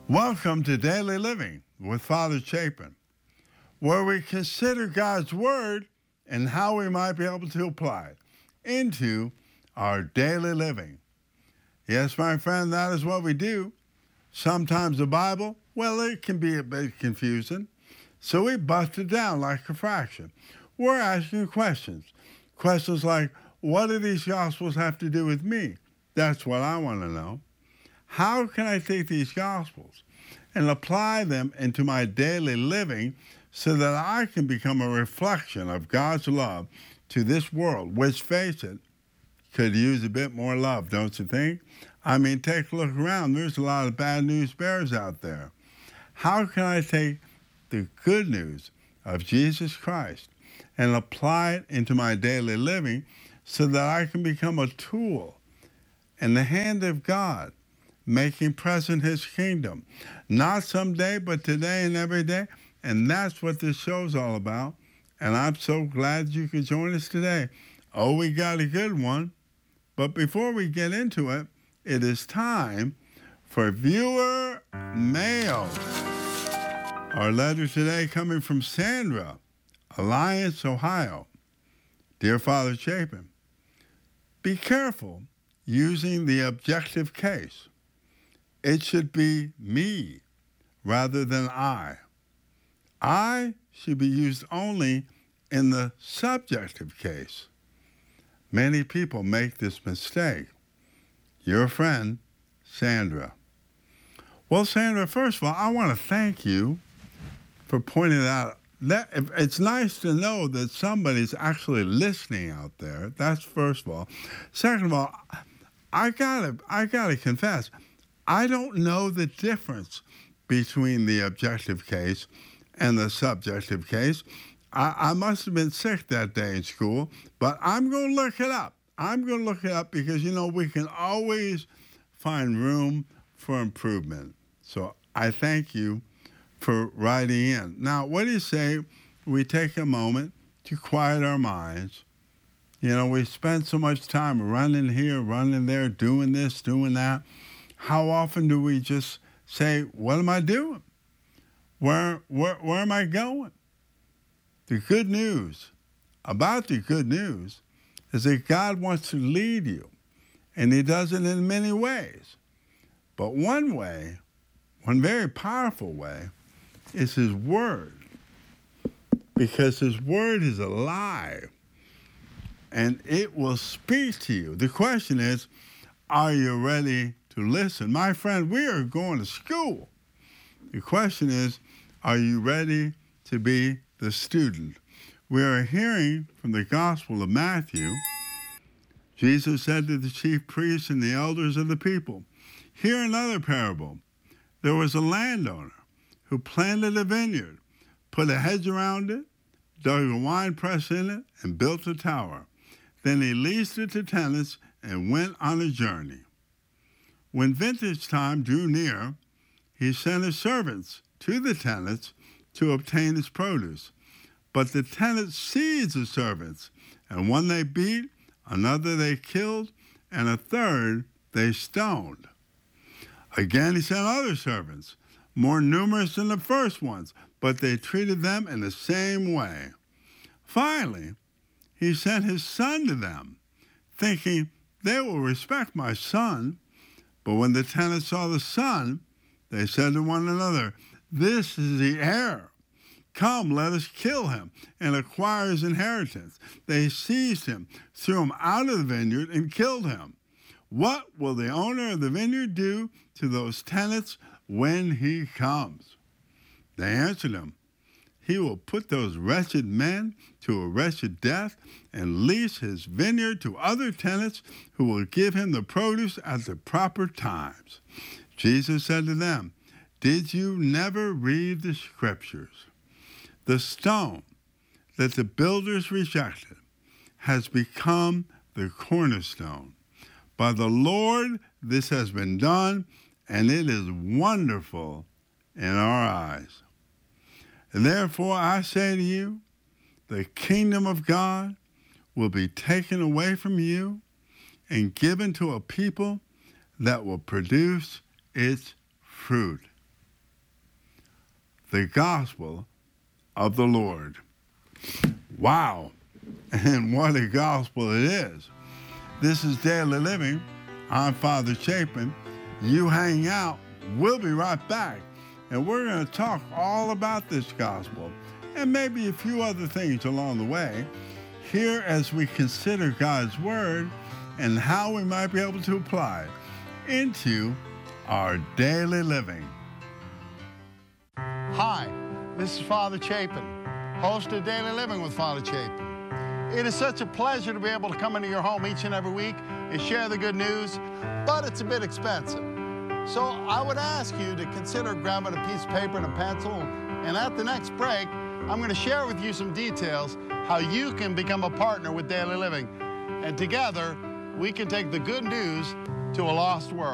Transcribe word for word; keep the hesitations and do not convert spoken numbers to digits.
Welcome to Daily Living with Father Chapin, where we consider God's Word and how we might be able to apply it into our daily living. Yes, my friend, that is what we do. Sometimes the Bible, well, it can be a bit confusing, so we bust it down like a fraction. We're asking questions. Questions like, what do these Gospels have to do with me? That's what I want to know. How can I take these Gospels and apply them into my daily living so that I can become a reflection of God's love to this world, which, face it, could use a bit more love, don't you think? I mean, take a look around. There's a lot of bad news bears out there. How can I take the good news of Jesus Christ and apply it into my daily living so that I can become a tool in the hand of God, making present his kingdom? Not someday, but today and every day. And that's what this show's all about. And I'm so glad you could join us today. Oh, we got a good one. But before we get into it, it is time for viewer mail. Our letter today coming from Sandra, Alliance, Ohio. Dear Father Chapin, be careful using the objective case. It should be me rather than I. I should be used only in the subjective case. Many people make this mistake. Your friend, Sandra. Well, Sandra, first of all, I want to thank you for pointing out that it's nice to know that somebody's actually listening out there. That's first of all. Second of all, I gotta, I gotta confess, I don't know the difference between the objective case and the subjective case. I, I must have been sick that day in school, but I'm going to look it up. I'm going to look it up because, you know, we can always find room for improvement. So I thank you for writing in. Now, what do you say we take a moment to quiet our minds? You know, we spend so much time running here, running there, doing this, doing that. How often do we just say, what am I doing? Where, where, where am I going? The good news about the good news is that God wants to lead you, and he does it in many ways. But one way, one very powerful way, is his word, because his word is alive, and it will speak to you. The question is, are you ready to listen? My friend, we are going to school. The question is, are you ready to be the student? We are hearing from the Gospel of Matthew. Jesus said to the chief priests and the elders of the people, hear another parable. There was a landowner who planted a vineyard, put a hedge around it, dug a wine press in it, and built a tower. Then he leased it to tenants and went on a journey. When vintage time drew near, he sent his servants to the tenants to obtain his produce. But the tenants seized the servants, and one they beat, another they killed, and a third they stoned. Again he sent other servants, more numerous than the first ones, but they treated them in the same way. Finally, he sent his son to them, thinking, they will respect my son. But when the tenants saw the son, they said to one another, this is the heir. Come, let us kill him and acquire his inheritance. They seized him, threw him out of the vineyard, and killed him. What will the owner of the vineyard do to those tenants when he comes? They answered him, he will put those wretched men to a wretched death and lease his vineyard to other tenants who will give him the produce at the proper times. Jesus said to them, did you never read the scriptures? The stone that the builders rejected has become the cornerstone. By the Lord this has been done, and it is wonderful in our eyes. And therefore I say to you, the kingdom of God will be taken away from you and given to a people that will produce its fruit. the gospel of the Lord. Wow, and what a gospel it is. This is Daily Living. I'm Father Chapin. You hang out. We'll be right back. And we're going to talk all about this gospel and maybe a few other things along the way here as we consider God's Word and how we might be able to apply it into our daily living. Hi, this is Father Chapin, host of Daily Living with Father Chapin. It is such a pleasure to be able to come into your home each and every week and share the good news, but it's a bit expensive. So I would ask you to consider grabbing a piece of paper and a pencil, and at the next break, I'm going to share with you some details how you can become a partner with Daily Living. And together, we can take the good news to a lost world.